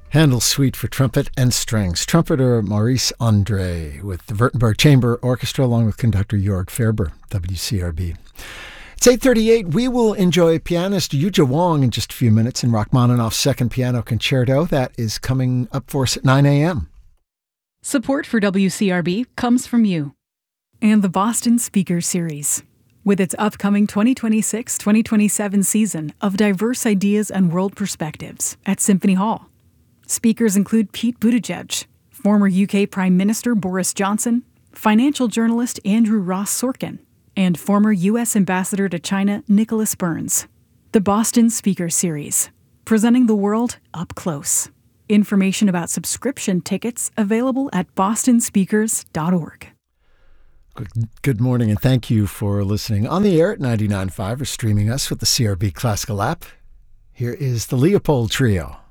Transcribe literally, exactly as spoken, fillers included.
Handel Suite for trumpet and strings. Trumpeter Maurice Andre with the Württemberg Chamber Orchestra along with conductor Jörg Ferber, W C R B. It's eight thirty-eight. We will enjoy pianist Yuja Wong in just a few minutes in Rachmaninoff's Second Piano Concerto. That is coming up for us at nine a.m. Support for W C R B comes from you and the Boston Speaker Series. With its upcoming twenty twenty-six twenty twenty-seven season of diverse ideas and world perspectives at Symphony Hall. Speakers include Pete Buttigieg, former U K Prime Minister Boris Johnson, financial journalist Andrew Ross Sorkin, and former U S Ambassador to China Nicholas Burns. The Boston Speaker Series, presenting the world up close. Information about subscription tickets available at boston speakers dot org. Good morning and thank you for listening on the air at ninety-nine point five or streaming us with the C R B Classical app. Here is the Leopold Trio.